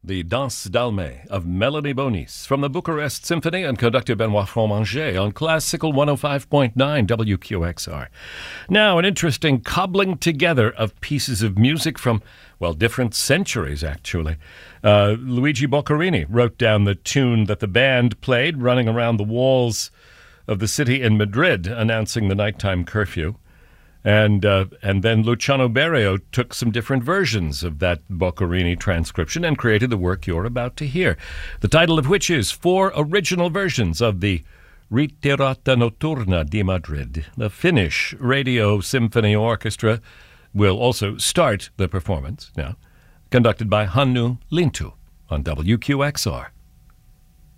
The Danse d'Alme of Melanie Bonis from the Bucharest Symphony and conductor Benoit Fromanger on Classical 105.9 WQXR. Now, an interesting cobbling together of pieces of music from, well, different centuries, actually. Luigi Boccherini wrote down the tune that the band played running around the walls of the city in Madrid, announcing the nighttime curfew. And then Luciano Berio took some different versions of that Boccherini transcription and created the work you're about to hear, the title of which is 4 original versions of the Ritirata Notturna di Madrid. The Finnish Radio Symphony Orchestra will also start the performance now, conducted by Hannu Lintu on WQXR.